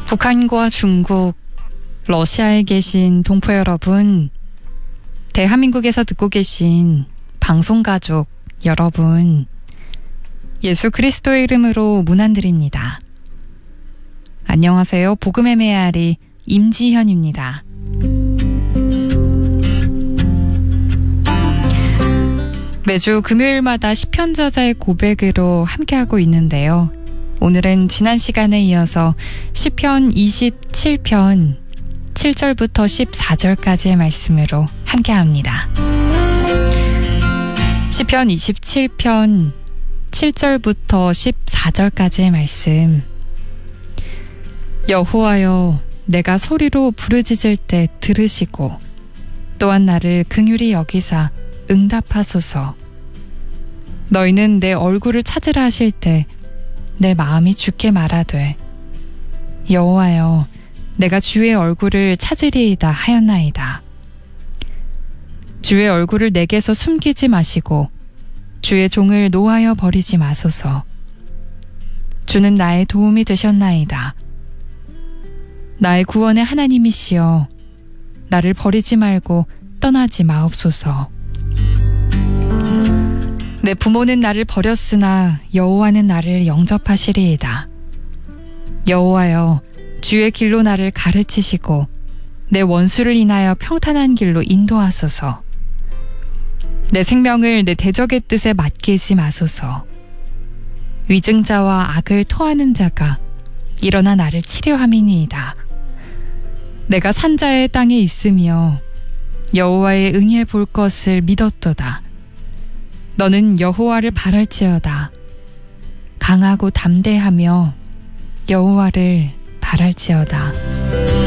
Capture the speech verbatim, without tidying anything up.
북한과 중국, 러시아에 계신 동포 여러분, 대한민국에서 듣고 계신 방송가족 여러분, 예수 그리스도의 이름으로 문안드립니다. 안녕하세요. 복음의 메아리 임지현입니다. 매주 금요일마다 시편 저자의 고백으로 함께하고 있는데요. 오늘은 지난 시간에 이어서 시편 이십칠 편 칠 절부터 십사 절까지의 말씀으로 함께합니다. 시편 이십칠 편 칠 절부터 십사 절까지의 말씀. 여호와여, 내가 소리로 부르짖을 때 들으시고 또한 나를 긍휼히 여기사 응답하소서. 너희는 내 얼굴을 찾으라 하실 때 내 마음이 주께 말하되, 여호와여, 내가 주의 얼굴을 찾으리이다 하였나이다. 주의 얼굴을 내게서 숨기지 마시고 주의 종을 노하여 버리지 마소서. 주는 나의 도움이 되셨나이다. 나의 구원의 하나님이시여, 나를 버리지 말고 떠나지 마옵소서. 내 부모는 나를 버렸으나 여호와는 나를 영접하시리이다. 여호와여, 주의 길로 나를 가르치시고 내 원수를 인하여 평탄한 길로 인도하소서. 내 생명을 내 대적의 뜻에 맡기지 마소서. 위증자와 악을 토하는 자가 일어나 나를 치려함이니이다. 내가 산자의 땅에 있으며 여호와의 은혜 볼 것을 믿었도다. 너는 여호와를 바랄지어다. 강하고 담대하며 여호와를 바랄지어다.